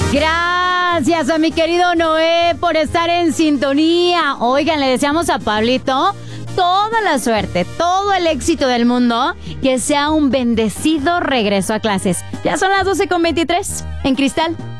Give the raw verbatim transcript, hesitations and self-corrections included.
Gracias a mi querido Noé por estar en sintonía. Oigan, le deseamos a Pablito toda la suerte, todo el éxito del mundo, que sea un bendecido regreso a clases. Ya son las doce con veintitrés en Cristal.